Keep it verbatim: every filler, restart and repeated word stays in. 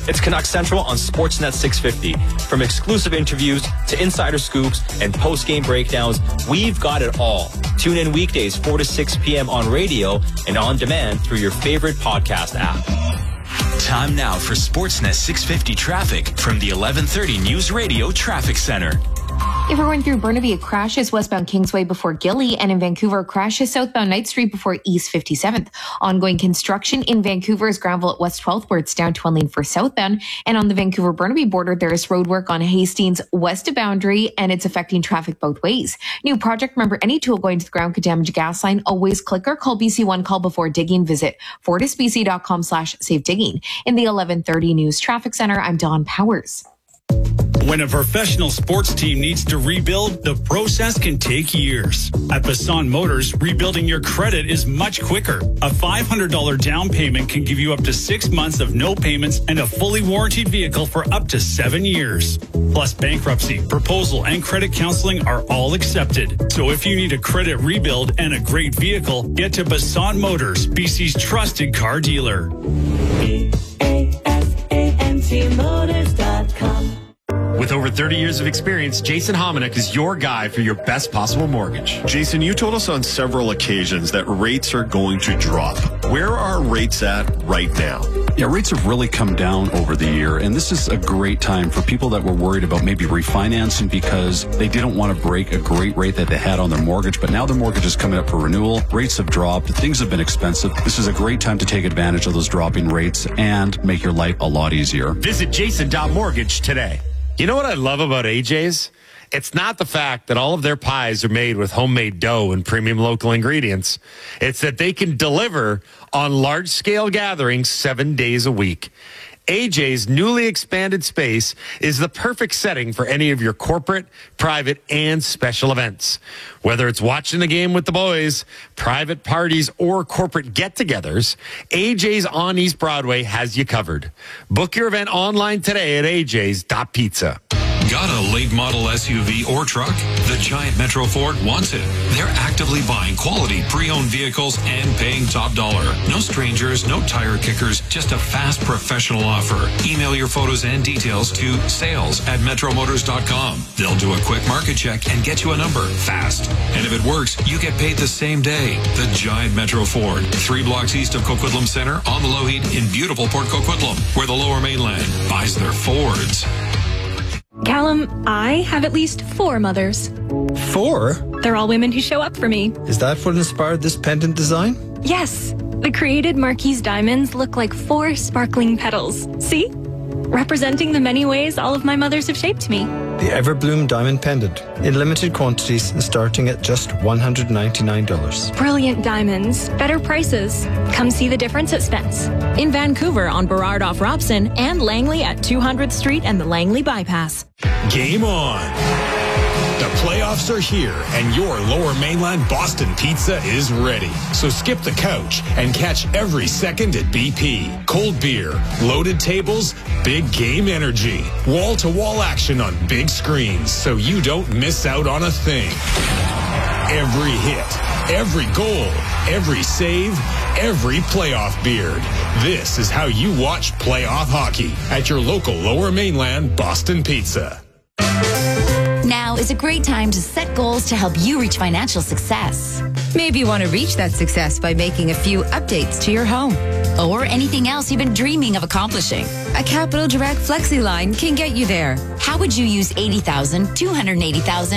It's Canucks Central on Sportsnet six fifty. From exclusive interviews to insider scoops and post-game breakdowns, we've got it all. Tune in weekdays four to six p.m. on radio and on demand through your favorite podcast app. Time now for Sportsnet six fifty traffic from the eleven thirty News Radio Traffic Center. If we're going through Burnaby, it crashes westbound Kingsway before Gilly, and in Vancouver, it crashes southbound Knight Street before East fifty-seventh. Ongoing construction in Vancouver is Granville at West twelfth, where it's down to one lane for southbound. And on the Vancouver-Burnaby border, there is road work on Hastings west of Boundary, and it's affecting traffic both ways. New project, remember, any tool going to the ground could damage a gas line. Always click or call B C one Call before digging. Visit fortisbc.com slash safe digging. In the eleven thirty News Traffic Center, I'm Dawn Powers. When a professional sports team needs to rebuild, the process can take years. At Bassan Motors, rebuilding your credit is much quicker. A five hundred dollars down payment can give you up to six months of no payments and a fully warranted vehicle for up to seven years. Plus, bankruptcy, proposal, and credit counseling are all accepted. So if you need a credit rebuild and a great vehicle, get to Bassan Motors, B C's trusted car dealer. B A S A N T Motors dot com. With over thirty years of experience, Jason Hominick is your guy for your best possible mortgage. Jason, you told us on several occasions that rates are going to drop. Where are rates at right now? Yeah, rates have really come down over the year, and this is a great time for people that were worried about maybe refinancing because they didn't want to break a great rate that they had on their mortgage, but now their mortgage is coming up for renewal. Rates have dropped. Things have been expensive. This is a great time to take advantage of those dropping rates and make your life a lot easier. Visit jason dot mortgage today. You know what I love about A J's? It's not the fact that all of their pies are made with homemade dough and premium local ingredients. It's that they can deliver on large-scale gatherings seven days a week. A J's newly expanded space is the perfect setting for any of your corporate, private, and special events. Whether it's watching the game with the boys, private parties, or corporate get-togethers, A J's on East Broadway has you covered. Book your event online today at a j's dot pizza. Got a late model S U V or truck? The Giant Metro Ford wants it. They're actively buying quality pre-owned vehicles and paying top dollar. No strangers, no tire kickers, just a fast professional offer. Email your photos and details to sales at metro motors dot com. They'll do a quick market check and get you a number fast. And if it works, you get paid the same day. The Giant Metro Ford, three blocks east of Coquitlam Center on the Lougheed in beautiful Port Coquitlam, where the Lower Mainland buys their Fords. Callum, I have at least four mothers. Four? They're all women who show up for me. Is that what inspired this pendant design? Yes. The created Marquise diamonds look like four sparkling petals. See? Representing the many ways all of my mothers have shaped me. The Everbloom Diamond Pendant. In limited quantities and starting at just one hundred ninety-nine dollars. Brilliant diamonds. Better prices. Come see the difference at Spence. In Vancouver on Burrard off Robson and Langley at two hundredth Street and the Langley Bypass. Game on. The playoffs are here, and your Lower Mainland Boston Pizza is ready. So skip the couch and catch every second at B P. Cold beer, loaded tables, big game energy, wall-to-wall action on big screens, so you don't miss out on a thing. Every hit, every goal, every save, every playoff beard. This is how you watch playoff hockey at your local Lower Mainland Boston Pizza. Now is a great time to set goals to help you reach financial success. Maybe you want to reach that success by making a few updates to your home. Or anything else you've been dreaming of accomplishing. A Capital Direct Flexi line can get you there. How would you use eighty thousand, two hundred eighty thousand